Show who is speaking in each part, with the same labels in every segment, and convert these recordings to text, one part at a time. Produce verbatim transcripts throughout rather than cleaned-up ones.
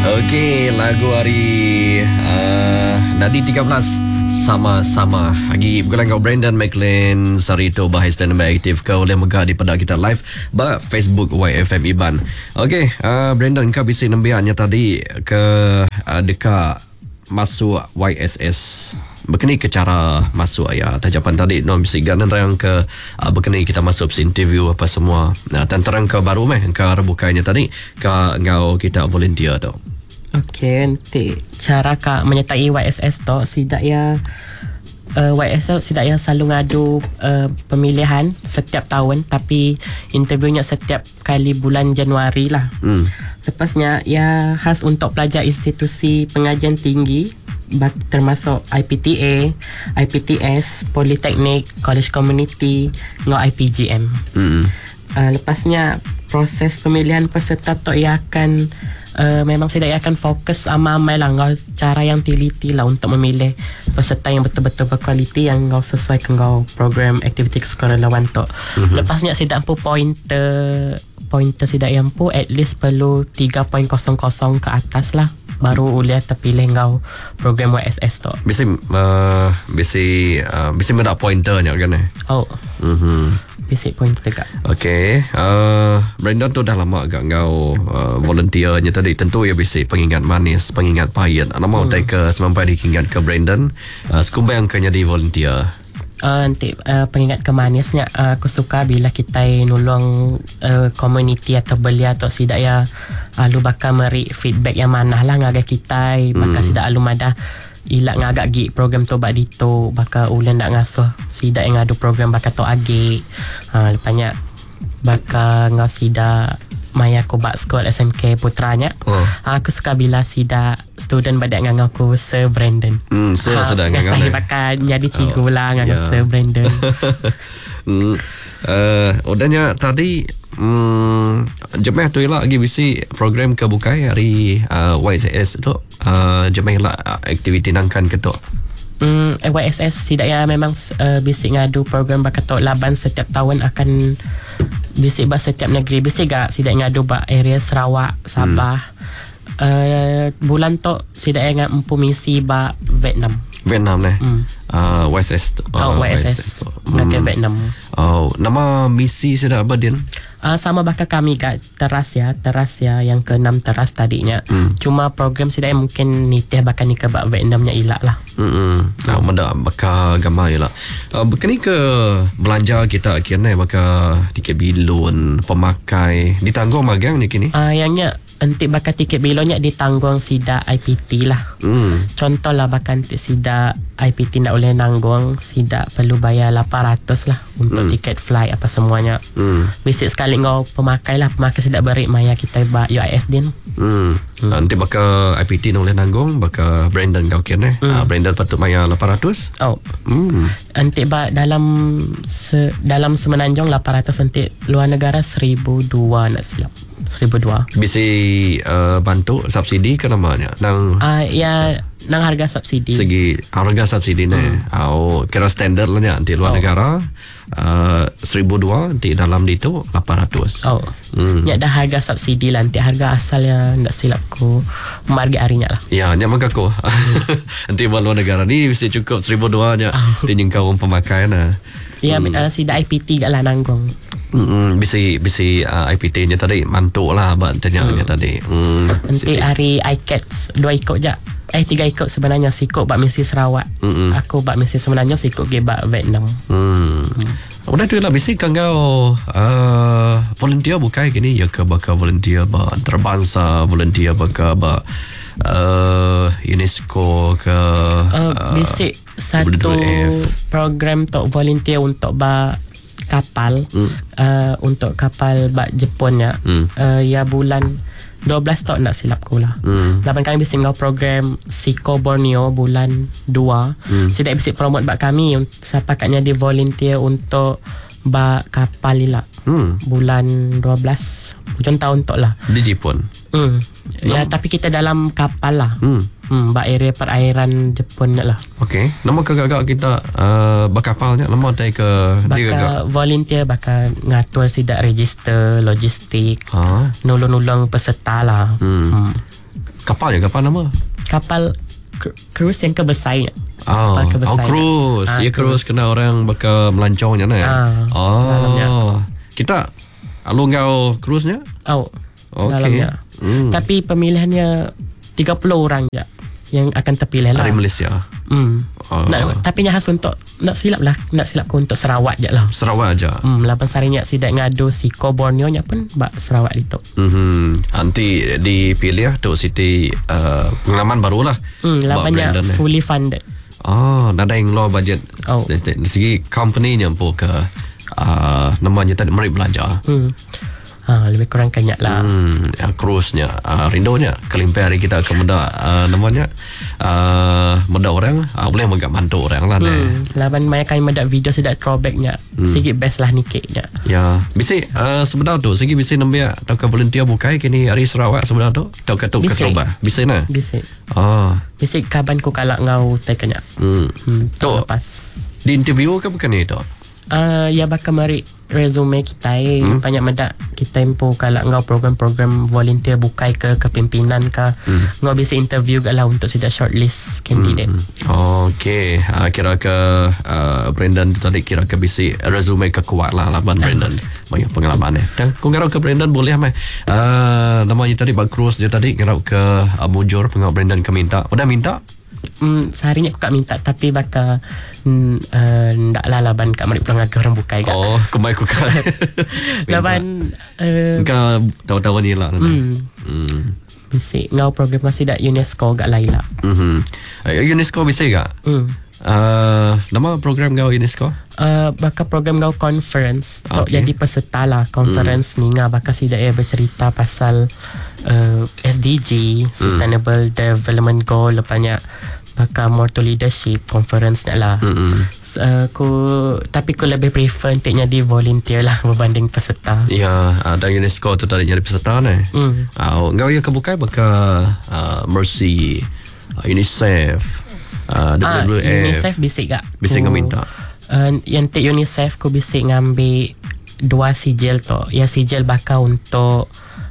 Speaker 1: Okey, lagu hari uh, Nadi tiga belas sama-sama lagi bukan kau Brandon McLean Sarito bahas dan aktif kau boleh megah di pada kita live ba Facebook Y F M Iban. Okey, uh, Brandon kau bisa nembiannya tadi ke uh, dekat masuk Y S S berkenai ke cara masuk ya tajapan tadi no mesti ganan rang ke uh, berkenai kita masuk interview apa semua. Nah, tantarang ke baru meh ke rebukanya tadi ke ngau kita volunteer tu.
Speaker 2: Okey, nanti cara kak menyertai Y S S tu sidak ya uh, Y S S sidak ya selalu ngadu uh, pemilihan setiap tahun tapi interviewnya setiap kali bulan Januari lah. Hmm. Lepasnya ya khas untuk pelajar institusi pengajian tinggi termasuk I P T A, I P T S, Politeknik, College Community, ngau I P G M. Hmm. Uh, lepasnya proses pemilihan peserta tu ia akan Uh, memang saya akan fokus amai-amai lah ngau cara yang teliti lah untuk memilih peserta yang betul-betul berkualiti yang ngau sesuai ke ngau program aktiviti kesukarelawan tu. Mm-hmm. Lepasnya saya tak mampu pointer pointer saya tak mampu at least perlu tiga kosong kosong ke atas lah baru boleh terpilih ngau program Y S S tu.
Speaker 1: Bisa uh, bisa uh, bisa mendapat pointernya kan eh?
Speaker 2: Oh.
Speaker 1: Mhm.
Speaker 2: Basic pointer kak.
Speaker 1: Okay, uh, Brandon tu dah lama agak ngau uh, volunteernya tadi. Tentu ya bisa pengingat manis, pengingat pahit. Nama hmm. utai ke semampai dikingat ke Brandon. Uh, Sekumbang ke jadi volunteer.
Speaker 2: Uh, nanti uh, pengingat ke manisnya uh, aku suka bila kita nolong uh, community atau belia atau sidak ya alu bakal meri feedback yang mana lah ngagai kita bakal hmm. sidak alu madah ilak ngagak gi program tu bak dito bakal ulen nak ngasuh sidak yang ngadu program bakal tu agi ha, lepasnya bakal ngau sidak maya aku bak sekolah S M K putranya. Oh. Ha, aku suka bila sidak student badak ngangau aku Sir Brandon. Hmm, Sir ha, sedang ngangau. Saya bakal jadi cikgu oh. lah ngangau yeah. Sir Brandon.
Speaker 1: hmm, uh, udahnya tadi Hmm, jemaah tu ialah lagi bisi program kebukai hari uh, Y S S tu uh, jemaah ialah aktiviti nangkan ke tu.
Speaker 2: Hmm, Y S S tidak ya memang uh, bisi ngadu program bakatok laban setiap tahun akan bisi ba setiap negeri bisi gak tidak ngadu ba area Sarawak, Sabah. Hmm. Uh, bulan tu tidak yang empu misi ba Vietnam.
Speaker 1: Vietnam ni. Hmm. Uh, Y S S.
Speaker 2: Uh, oh, Y S S. Ngake hmm. Vietnam.
Speaker 1: Oh, nama misi sudah apa Din?
Speaker 2: Uh, sama bakal kami kat teras ya, teras ya yang keenam teras tadinya. Hmm. Cuma program sudah mungkin nitih bakal ni ke bak Vietnamnya ilak lah. Hmm.
Speaker 1: Nah, mendak bakal gambar ilak. Uh, Bukan ke belanja kita akhirnya bakal tiket bilon, pemakai ditanggung magang ni kini?
Speaker 2: Ah, uh, yangnya nanti bakal tiket bilonnya ditanggung sida I P T lah. Hmm. Contoh lah bakal nanti sida I P T nak boleh nanggung sida perlu bayar lapan ratus lah untuk hmm. tiket flight apa semuanya. Hmm. Basic sekali ngau pemakai lah, pemakai sida beri maya kita ba U I S din. Hmm.
Speaker 1: Hmm. Nanti bakal I P T nak boleh nanggung bakal Brandon kau kira eh. Hmm. Uh, Brandon patut bayar lapan ratus.
Speaker 2: Oh. Hmm. Nanti ba dalam se, dalam Semenanjung lapan ratus nanti luar negara seribu dua nak silap. seribu dua.
Speaker 1: Bisa uh, bantu subsidi ke namanya? Nang
Speaker 2: uh, ya nang harga subsidi.
Speaker 1: Segi harga subsidi ni. Hmm. Oh, kira standard lah ni di luar oh. negara uh, seribu dua di dalam itu lapan ratus.
Speaker 2: Oh. Hmm. Ya dah harga subsidi lah nanti harga asal yang nak silapku marga harinya lah.
Speaker 1: Ya, ni maka ko. Nanti luar negara ni mesti cukup seribu dua nya oh. di jangkauan pemakaian lah.
Speaker 2: Ya, hmm. uh, sida I P T gak lah nanggung.
Speaker 1: Hmm, bisa bisa uh, I P T-nya tadi mantuk lah bantanya hmm. tadi. Hmm,
Speaker 2: nanti hari I C A T S dua ikut je. Eh tiga ikut sebenarnya sikut bak misi Sarawak. Mm-mm. Aku bak misi sebenarnya sikut ke bak Vietnam. Hmm.
Speaker 1: hmm. Udah tu lah bisi kan kau uh, volunteer bukai gini ya ke bakal volunteer ba antarabangsa, volunteer bakal ba uh, UNESCO ke
Speaker 2: uh, uh, bisi satu W W F. Program untuk volunteer untuk ba kapal hmm. uh, untuk kapal bak Jepun ya. Hmm. Uh, ya bulan dua belas tak nak silap ku lah. Hmm. Lapan kami bisa ngau program Siko Borneo bulan dua. Hmm. Saya tak bisa promote bak kami siapa katnya di volunteer untuk bak kapal lah. Hmm. Bulan dua belas hujung tahun tok lah.
Speaker 1: Di Jepun.
Speaker 2: Hmm. Ya, no. Tapi kita dalam kapal lah. Hmm. Hmm, bak area perairan Jepun lah.
Speaker 1: Okey. Nama kagak-kagak kita uh, bakapalnya nama tai ke dia
Speaker 2: kagak volunteer bakal ngatur sidak register logistik. Ha. Nolong-nolong peserta lah. Hmm. hmm.
Speaker 1: Kapal ya, kapal nama?
Speaker 2: Kapal cru- cruise yang kebesar.
Speaker 1: Oh,
Speaker 2: Kapal kebesar.
Speaker 1: oh cruise.
Speaker 2: Ah,
Speaker 1: Ya cruise kena orang bakal melancongnya nah.
Speaker 2: Ah, dalamnya.
Speaker 1: Oh. Kita alung kau cruise-nya?
Speaker 2: Oh,
Speaker 1: Okey.
Speaker 2: dalamnya.
Speaker 1: Hmm.
Speaker 2: Tapi pemilihannya tiga puluh orang je yang akan terpilih lah.
Speaker 1: Dari Malaysia.
Speaker 2: Hmm.
Speaker 1: Oh.
Speaker 2: Nak, tapi yang khas untuk nak silap lah, nak silap ku untuk Sarawak je lah.
Speaker 1: Sarawak aja.
Speaker 2: Hmm, lapan sarinya sidak ngadu Siko Borneo nya pun bak Sarawak itu.
Speaker 1: Mhm. Nanti dipilih tu Siti uh, pengalaman baru lah.
Speaker 2: Hmm,
Speaker 1: buat
Speaker 2: lapannya
Speaker 1: Brandon ni.
Speaker 2: fully funded.
Speaker 1: Oh, ada yang low budget.
Speaker 2: Oh.
Speaker 1: Dari segi company-nya pun ke uh, namanya tadi mari belajar.
Speaker 2: Hmm. Ha, lebih kurang kanyak lah.
Speaker 1: Hmm, ya, cruise-nya, uh, rindunya kelimpai hari kita akan muda uh, namanya uh, muda orang, uh, boleh megak mantu orang lah.
Speaker 2: Hmm. Laban maya kami medak video sedak throwbacknya. Hmm. Sikit best lah nikiknya.
Speaker 1: Ya, bisa uh, sebenarnya tu, segi bisa nambah atau ke volunteer bukai kini hari Sarawak sebenarnya tu, atau ke tu ke
Speaker 2: Bisik.
Speaker 1: coba, bisa na.
Speaker 2: Bisik.
Speaker 1: Oh,
Speaker 2: Bisik kaban ku kalak ngau tekanya.
Speaker 1: hmm.
Speaker 2: Hmm.
Speaker 1: Tu
Speaker 2: Lepas.
Speaker 1: di interview ke bukan itu?
Speaker 2: Uh, ya bakal mari resume kita eh.
Speaker 1: Hmm.
Speaker 2: Banyak medak kita impo kalau ngau program-program volunteer bukai ke kepimpinan ke
Speaker 1: Hmm.
Speaker 2: ngau bisa interview gak lah untuk sudah shortlist candidate.
Speaker 1: Hmm. Okey, uh, kira ke uh, Brandon tu tadi kira ke bisa resume ke kuat lah laban Brandon. Banyak pengalaman eh. Dan kau ngarau ke Brandon boleh mah. Uh, namanya tadi Bang Cruz dia tadi ngarau ke uh, Mujur pengau Brandon ke minta. Udah minta?
Speaker 2: Hmm, seharinya aku kak minta tapi bakal hmm, uh, ndak lah laban kak mari pulang agak orang bukai kak.
Speaker 1: Oh, kemai ku kan.
Speaker 2: Laban uh,
Speaker 1: Kau tahu-tahu ni lah.
Speaker 2: hmm,
Speaker 1: Hmm.
Speaker 2: bisik ngau program masih dak UNESCO gak laila.
Speaker 1: Mhm. Uh, UNESCO bisa tak?
Speaker 2: Hmm.
Speaker 1: Uh, nama program kau UNESCO?
Speaker 2: Uh, bakal program kau conference okay.
Speaker 1: Okay.
Speaker 2: Jadi peserta lah conference hmm. ni ngah bakal si daerah bercerita pasal uh, S D G Sustainable hmm. Development Goal lepasnya bakal more to leadership conference nak lah.
Speaker 1: Hmm.
Speaker 2: Uh, ku tapi ku lebih prefer untuk jadi volunteer lah berbanding peserta.
Speaker 1: Ya, ada UNESCO tu tadi jadi peserta ni.
Speaker 2: Hmm.
Speaker 1: Uh, kau ya kebukai bakal uh, Mercy, uh, UNICEF, uh, W W F.
Speaker 2: Ah, UNICEF bisik gak?
Speaker 1: Bisik
Speaker 2: Ku-
Speaker 1: kau minta.
Speaker 2: Uh, yang tik UNICEF ku bisik ngambil dua sijil tu. Ya sijil bakal untuk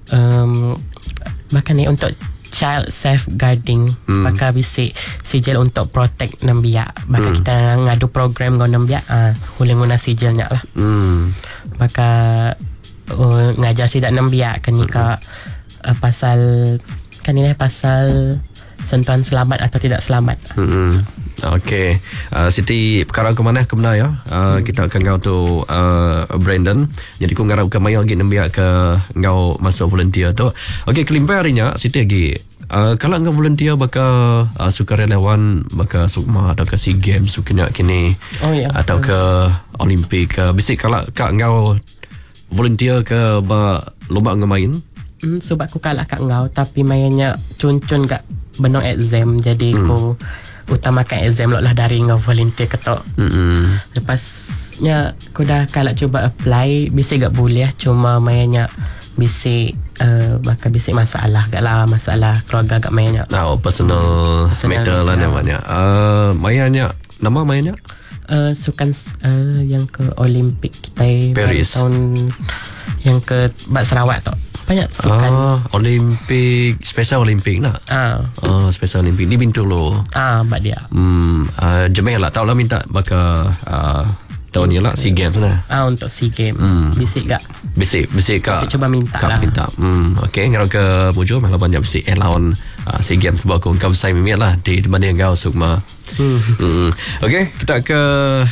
Speaker 2: um, bakal ni untuk child safeguarding. Hmm. Bakal bisik sijil untuk protect nambiak. Bakal hmm. kita ngadu program ngau nambiak ah uh, boleh guna sijilnya lah.
Speaker 1: Hmm.
Speaker 2: Bakal uh, ngajar sidak nambiak kan ni ka uh, pasal kan ni lah pasal sentuhan selamat atau tidak selamat.
Speaker 1: Hmm. Okey. Uh, Siti perkara ke mana ke mana ya? Uh, hmm. Kita akan kau tu uh, Brandon. Jadi ku ngarap ke maya lagi nembiak ke kau masuk volunteer tu. Okey, kelimpai harinya Siti lagi. Uh, kalau kau volunteer bakal uh, sukarelawan bakal sukma atau ke SEA Games sukanya kini
Speaker 2: Oh ya.
Speaker 1: atau ke Olimpik ke bisik kalau kak kau volunteer ke ba lomba ngemain.
Speaker 2: Hmm, sebab aku kalah kat ngau tapi mainnya cun-cun kat benong exam jadi hmm. aku utamakan exam lah dari ngau volunteer ketok.
Speaker 1: Hmm.
Speaker 2: Lepasnya aku dah kalah cuba apply bisa gak boleh cuma mainnya bisa uh, bakal bisa masalah gak lah masalah keluarga gak mainnya.
Speaker 1: Oh, personal,
Speaker 2: Personal
Speaker 1: matter lah
Speaker 2: matter.
Speaker 1: namanya. Uh, mainnya nama mainnya?
Speaker 2: Uh, sukan uh, yang ke Olimpik kita
Speaker 1: Paris.
Speaker 2: tahun yang ke Bak Sarawak tu banyak sukan.
Speaker 1: Ah, Olimpik, Special Olimpik nak.
Speaker 2: Ah,
Speaker 1: Oh, Special Olimpik di Bintulu.
Speaker 2: ah, bak dia.
Speaker 1: Hmm, uh, Jemaah lah tahu lah minta bakal uh, tahun ni lah SEA Games lah.
Speaker 2: Ah, untuk SEA Games.
Speaker 1: Hmm.
Speaker 2: Bisik gak?
Speaker 1: Bisik, bisik kak.
Speaker 2: Bisik cuba minta
Speaker 1: kak
Speaker 2: lah.
Speaker 1: minta. Hmm, okey. Ngarau ke Mujur malah banyak bisik eh lawan uh, SEA Games sebab aku kau besar mimik lah di mana yang kau sukma.
Speaker 2: Hmm.
Speaker 1: Hmm. Okey, kita ke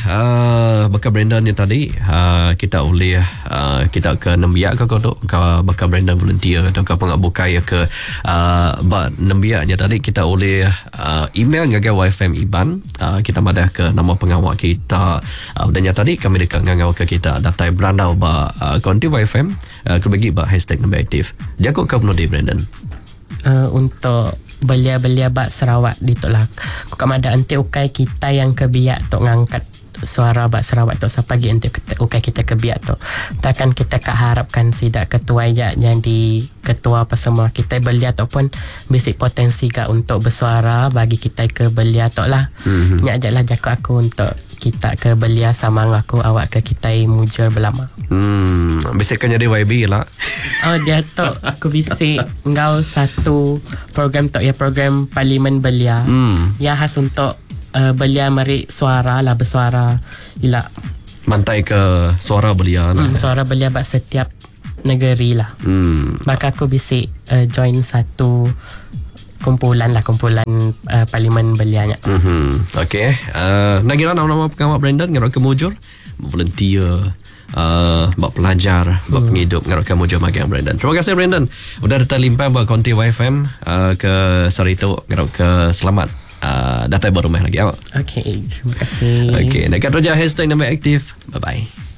Speaker 1: uh, bakal Brandon ni tadi uh, kita boleh uh, kita ke nembiak ke kau tu ke bakal Brandon volunteer atau ke pengak bukai ke uh, bak nembiaknya tadi kita boleh uh, email ngagau Y F M Iban uh, kita madah ke nama pengawal kita uh, udahnya tadi kami dekat ngagau ke kita datai berandau ba uh, konti Y F M uh, kebagi ba hashtag nombor aktif jago ke penuh di Brandon
Speaker 2: Uh, untuk belia-belia bak Sarawak ditolak. Aku kamada ante ukai kita yang kebiak tok ngangkat suara bak Sarawak tok siapa lagi ante ukai kita kebiak tok. Takkan kita kak harapkan sidak ketua ya jadi ketua apa semua kita belia tok pun bisik potensi kak untuk bersuara bagi kita ke belia tok lah. Mm-hmm. Nyak ajaklah jago aku untuk kita ke belia sama ngaku awak ke kita mujur belama.
Speaker 1: Hmm, bisakan jadi Y B lah.
Speaker 2: Oh dia tu aku bisik ngau satu program tu ya program Parlimen Belia.
Speaker 1: Hmm.
Speaker 2: Ya khas untuk uh, belia mari suara lah bersuara ila
Speaker 1: Mantai ke suara belia lah.
Speaker 2: hmm, suara belia bak setiap negeri lah.
Speaker 1: Hmm.
Speaker 2: Maka aku bisik uh, join satu kumpulan lah kumpulan uh, Parlimen Belianya.
Speaker 1: Mm-hmm. Okay. Uh, nak kira nama-nama pengamat Brandon ngarok ke mujur, volunteer, uh, buat pelajar, buat hmm. penghidup ngarok ke mujur magi Brandon. Terima kasih Brandon. Udah terlimpah buat konti Y F M uh, ke Sarito ngarok ke selamat uh, datang baru rumah lagi.
Speaker 2: Okay, terima kasih.
Speaker 1: Okay, nak kat roja hashtag nama aktif. Bye bye.